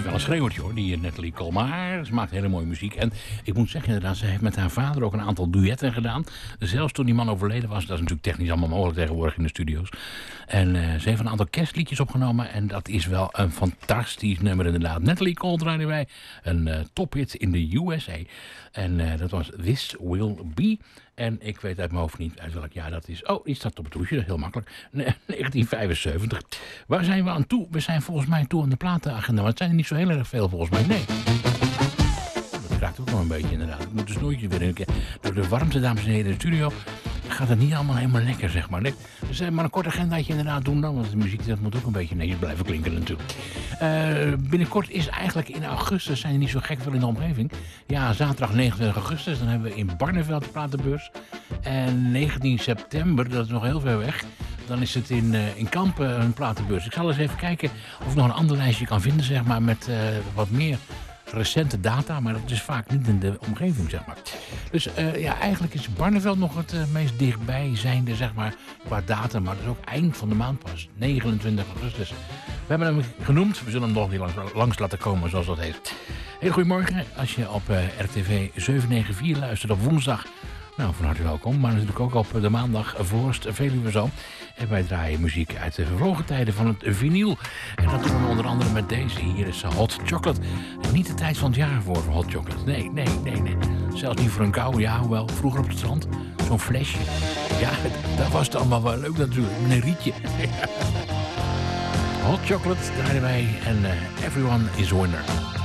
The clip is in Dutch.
is wel een schreeuwertje hoor, die Natalie Cole. Maar ze maakt hele mooie muziek. En ik moet zeggen inderdaad, ze heeft met haar vader ook een aantal duetten gedaan. Zelfs toen die man overleden was. Dat is natuurlijk technisch allemaal mogelijk tegenwoordig in de studio's. En ze heeft een aantal kerstliedjes opgenomen. En dat is wel een fantastisch nummer inderdaad. Natalie Cole draaide wij. Een tophit in de USA. En dat was This Will Be. En ik weet uit mijn hoofd niet uit welk jaar dat is. Oh, die staat op het hoesje, dat is heel makkelijk. 1975. Waar zijn we aan toe? We zijn volgens mij toe aan de platenagenda. Maar het zijn er niet zo heel erg veel volgens mij. Nee. Dat raakt ook nog een beetje inderdaad. Ik moet de snoertjes weer in. Door de warmte, dames en heren, in de studio gaat het niet allemaal helemaal lekker, zeg maar. Nee. Dus maar een kort agendaatje inderdaad doen dan. Want de muziek dat moet ook een beetje netjes blijven klinken natuurlijk. Binnenkort is eigenlijk in augustus, zijn er niet zo gek veel in de omgeving. Ja, zaterdag 29 augustus, dan hebben we in Barneveld de platenbeurs. En 19 september, dat is nog heel ver weg. Dan is het in Kampen een platenbeurs. Ik zal eens even kijken of ik nog een ander lijstje kan vinden, zeg maar, met wat meer recente data, maar dat is vaak niet in de omgeving, zeg maar. Dus ja, eigenlijk is Barneveld nog het meest dichtbij zijnde, zeg maar, qua data, maar dat is ook eind van de maand pas, 29 augustus. We hebben hem genoemd, we zullen hem nog niet langs laten komen, zoals dat heet. Heel goedemorgen, als je op RTV 794 luistert op woensdag. Nou, van harte welkom, maar natuurlijk ook op de maandag Voorst Veluwe zo. En wij draaien muziek uit de vervlogen tijden van het vinyl. En dat doen we onder andere met deze. Hier is Hot Chocolate. En niet de tijd van het jaar voor Hot Chocolate. Nee. Zelfs niet voor een kou. Ja, hoewel, vroeger op het strand. Zo'n flesje. Ja, dat was het allemaal wel leuk natuurlijk. Met een rietje. Hot Chocolate draaien wij. En everyone is winner.